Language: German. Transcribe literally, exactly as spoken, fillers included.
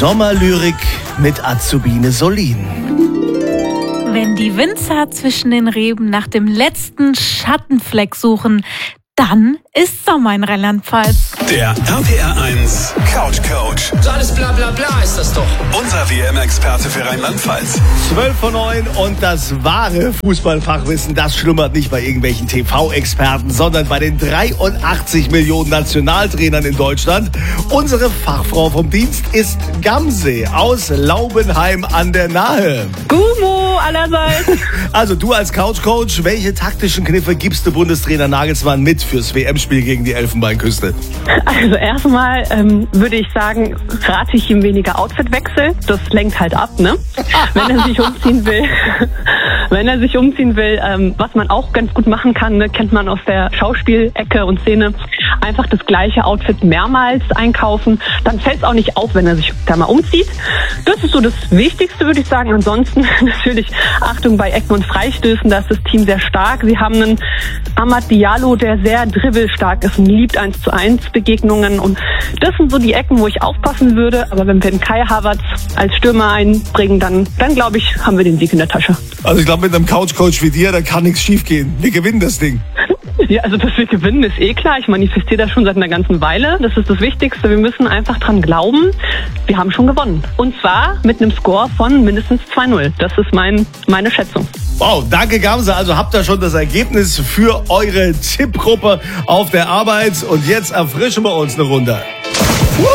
Sommerlyrik mit Azubine Solin. Wenn die Winzer zwischen den Reben nach dem letzten Schattenfleck suchen, dann ist Sommer in Rheinland-Pfalz. Der R P R eins Couch Coach. So alles bla bla bla ist das doch. Unser W M-Experte für Rheinland-Pfalz. zwölf vor neun und das wahre Fußballfachwissen, das schlummert nicht bei irgendwelchen T V-Experten, sondern bei den dreiundachtzig Millionen Nationaltrainern in Deutschland. Unsere Fachfrau vom Dienst ist Gamse aus Laubenheim an der Nahe. Gumo allerseits. Also du als Couch-Coach, welche taktischen Kniffe gibst du Bundestrainer Nagelsmann mit fürs W M-Spiel gegen die Elfenbeinküste? Also erstmal ähm, würde ich sagen, rate ich ihm weniger Outfitwechsel. Das lenkt halt ab, ne? Wenn er sich umziehen will. Wenn er sich umziehen will, ähm, was man auch ganz gut machen kann, ne, kennt man aus der Schauspielecke und Szene, einfach das gleiche Outfit mehrmals einkaufen. Dann fällt es auch nicht auf, wenn er sich da mal umzieht. Das ist so das Wichtigste, würde ich sagen. Ansonsten natürlich Achtung bei Ecken und Freistößen, da ist das Team sehr stark. Sie haben einen Amad Diallo, der sehr dribbelstark ist und liebt eins zu eins Begegnungen. Und das sind so die Ecken, wo ich aufpassen würde. Aber wenn wir den Kai Havertz als Stürmer einbringen, dann, dann glaube ich, haben wir den Sieg in der Tasche. Also ich glaube, mit einem Couch-Coach wie dir, da kann nichts schief gehen. Wir gewinnen das Ding. Ja, also dass wir gewinnen, ist eh klar. Ich manifestiere das schon seit einer ganzen Weile. Das ist das Wichtigste. Wir müssen einfach dran glauben, wir haben schon gewonnen. Und zwar mit einem Score von mindestens zwei null. Das ist mein, meine Schätzung. Wow, danke Gamse. Also habt ihr schon das Ergebnis für eure Tippgruppe auf der Arbeit. Und jetzt erfrischen wir uns eine Runde.